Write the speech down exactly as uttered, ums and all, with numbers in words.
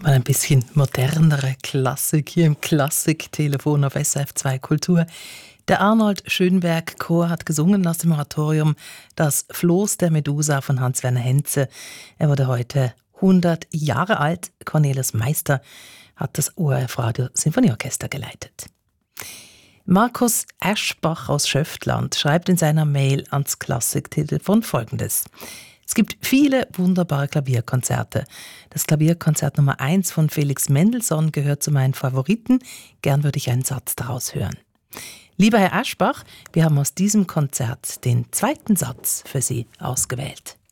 Mal ein bisschen modernere Klassik hier im Klassiktelefon auf S R F zwei Kultur. Der Arnold Schönberg Chor hat gesungen aus dem Oratorium Das Floß der Medusa von Hans-Werner Henze. Er wurde heute hundert Jahre alt. Cornelis Meister hat das O R F Radio Sinfonieorchester geleitet. Markus Eschbach aus Schöftland schreibt in seiner Mail ans Klassiktelefon Folgendes: Es gibt viele wunderbare Klavierkonzerte. Das Klavierkonzert Nummer eins von Felix Mendelssohn gehört zu meinen Favoriten. Gern würde ich einen Satz daraus hören. Lieber Herr Eschbach, wir haben aus diesem Konzert den zweiten Satz für Sie ausgewählt.